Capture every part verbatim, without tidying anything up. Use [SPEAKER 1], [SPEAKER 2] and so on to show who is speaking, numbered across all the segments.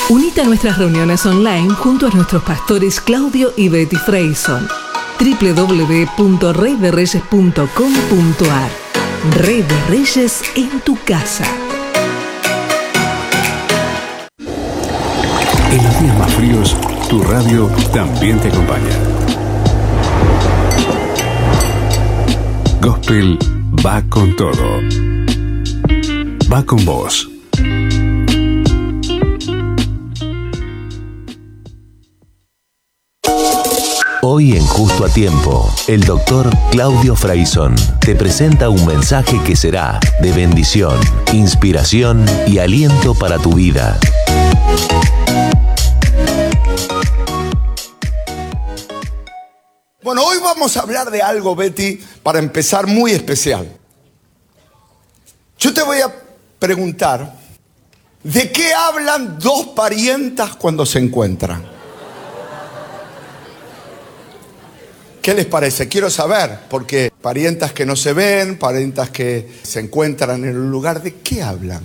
[SPEAKER 1] Unite a nuestras reuniones online junto a nuestros pastores Claudio y Betty Freyson. doble u doble u doble u punto rey de reyes punto com punto a r. Rey de Reyes en tu casa.
[SPEAKER 2] En los días más fríos, tu radio también te acompaña. Gospel va con todo. Va con vos.
[SPEAKER 3] Hoy en Justo a Tiempo, el doctor Claudio Freyson te presenta un mensaje que será de bendición, inspiración y aliento para tu vida.
[SPEAKER 4] Bueno, hoy vamos a hablar de algo, Betty, para empezar, muy especial. Yo te voy a preguntar, ¿de qué hablan dos parientas cuando se encuentran? ¿Qué les parece? Quiero saber, porque parientas que no se ven, parientas que se encuentran en un lugar, ¿de qué hablan?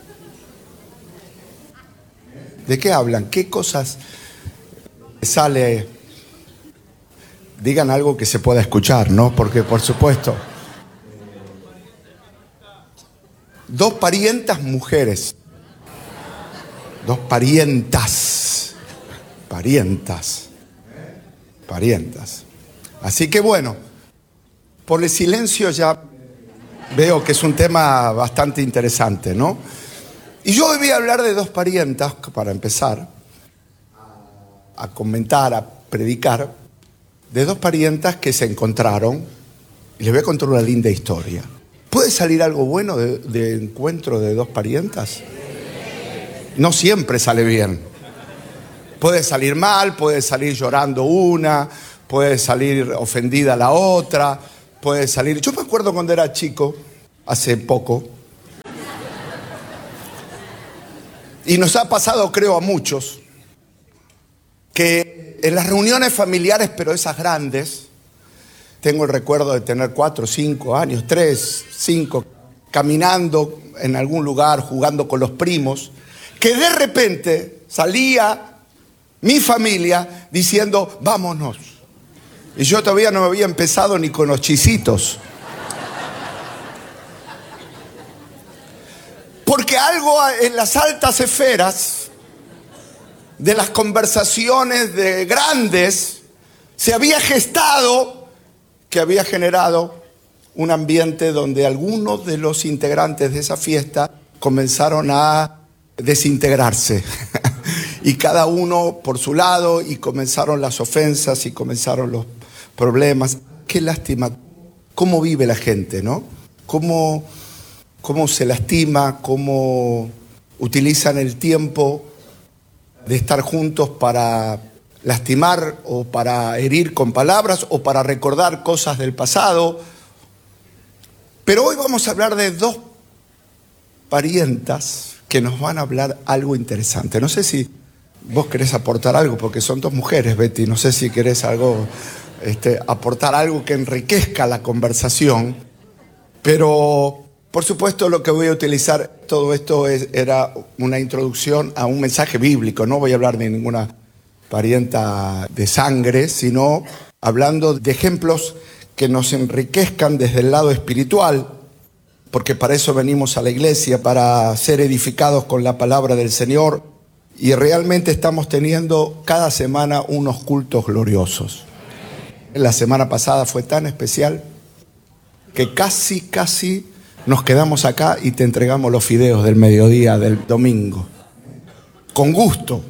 [SPEAKER 4] ¿De qué hablan? ¿Qué cosas sale? Digan algo que se pueda escuchar, ¿no? Porque, por supuesto, dos parientas mujeres. Dos parientas. Parientas. Parientas. Así que bueno, por el silencio ya veo que es un tema bastante interesante, ¿no? Y yo hoy voy a hablar de dos parientas, para empezar a comentar, a predicar, de dos parientas que se encontraron, y les voy a contar una linda historia. ¿Puede salir algo bueno de, de encuentro de dos parientas? No siempre sale bien. Puede salir mal, puede salir llorando una, puede salir ofendida la otra, puede salir... Yo me acuerdo cuando era chico, hace poco, y nos ha pasado, creo, a muchos, que en las reuniones familiares, pero esas grandes, tengo el recuerdo de tener cuatro, cinco años, tres, cinco, caminando en algún lugar, jugando con los primos, que de repente salía mi familia diciendo, vámonos. Y yo todavía no había empezado ni con los chisitos. Porque algo en las altas esferas de las conversaciones de grandes se había gestado, que había generado un ambiente donde algunos de los integrantes de esa fiesta comenzaron a desintegrarse. Y cada uno por su lado, y comenzaron las ofensas y comenzaron los problemas. Qué lástima cómo vive la gente, ¿no? Cómo, cómo se lastima, cómo utilizan el tiempo de estar juntos para lastimar o para herir con palabras o para recordar cosas del pasado. Pero hoy vamos a hablar de dos parientas que nos van a hablar algo interesante. No sé si vos querés aportar algo, porque son dos mujeres, Betty. No sé si querés algo, este, aportar algo que enriquezca la conversación. Pero, por supuesto, lo que voy a utilizar, todo esto es, era una introducción a un mensaje bíblico. No voy a hablar de ninguna parienta de sangre, sino hablando de ejemplos que nos enriquezcan desde el lado espiritual, porque para eso venimos a la iglesia, para ser edificados con la palabra del Señor. Y realmente estamos teniendo cada semana unos cultos gloriosos. La semana pasada fue tan especial que casi, casi nos quedamos acá y te entregamos los fideos del mediodía del domingo. Con gusto.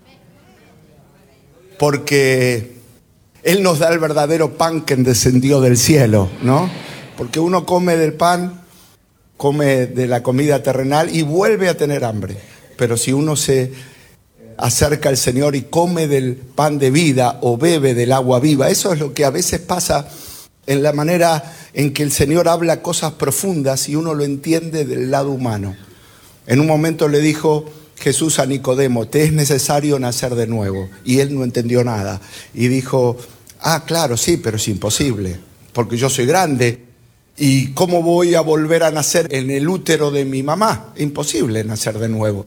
[SPEAKER 4] Porque Él nos da el verdadero pan que descendió del cielo, ¿no? Porque uno come del pan, come de la comida terrenal y vuelve a tener hambre. Pero si uno se acerca al Señor y come del pan de vida o bebe del agua viva, eso es lo que a veces pasa en la manera en que el Señor habla cosas profundas y uno lo entiende del lado humano. En un momento le dijo Jesús a Nicodemo, te es necesario nacer de nuevo. Y él no entendió nada. Y dijo, ah, claro, sí, pero es imposible, porque yo soy grande. ¿Y cómo voy a volver a nacer en el útero de mi mamá? Imposible nacer de nuevo.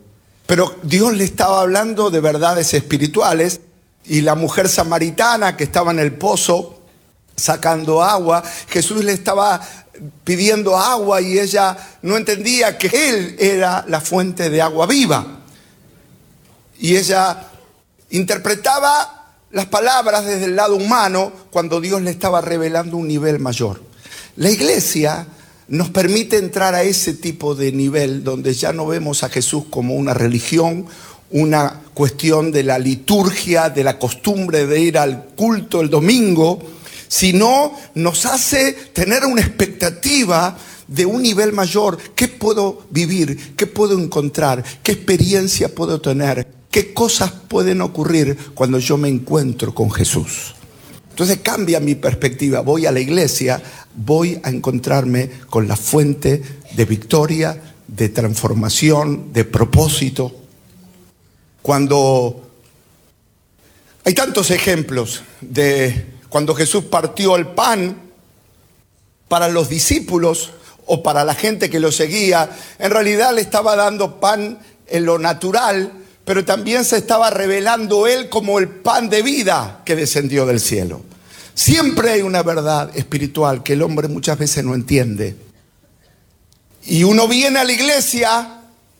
[SPEAKER 4] Pero Dios le estaba hablando de verdades espirituales, y la mujer samaritana que estaba en el pozo sacando agua, Jesús le estaba pidiendo agua y ella no entendía que Él era la fuente de agua viva. Y ella interpretaba las palabras desde el lado humano cuando Dios le estaba revelando un nivel mayor. La iglesia nos permite entrar a ese tipo de nivel donde ya no vemos a Jesús como una religión, una cuestión de la liturgia, de la costumbre de ir al culto el domingo, sino nos hace tener una expectativa de un nivel mayor. ¿Qué puedo vivir? ¿Qué puedo encontrar? ¿Qué experiencia puedo tener? ¿Qué cosas pueden ocurrir cuando yo me encuentro con Jesús? Entonces cambia mi perspectiva. Voy a la iglesia, voy a encontrarme con la fuente de victoria, de transformación, de propósito. Cuando hay tantos ejemplos de cuando Jesús partió el pan para los discípulos o para la gente que lo seguía, en realidad le estaba dando pan en lo natural, pero también se estaba revelando Él como el pan de vida que descendió del cielo. Siempre hay una verdad espiritual que el hombre muchas veces no entiende. Y uno viene a la iglesia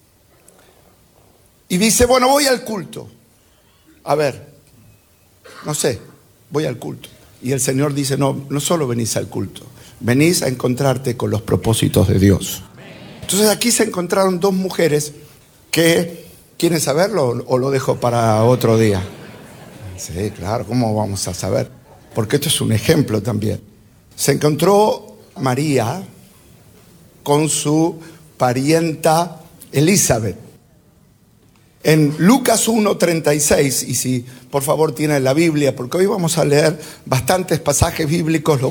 [SPEAKER 4] y dice, bueno, voy al culto. A ver, no sé, voy al culto. Y el Señor dice, no, no solo venís al culto, venís a encontrarte con los propósitos de Dios. Entonces aquí se encontraron dos mujeres que, ¿quieren saberlo o lo dejo para otro día? Sí, claro, ¿cómo vamos a saber? Porque esto es un ejemplo también. Se encontró María con su parienta Elizabeth. En Lucas uno treinta y seis, y si por favor tienen la Biblia, porque hoy vamos a leer bastantes pasajes bíblicos.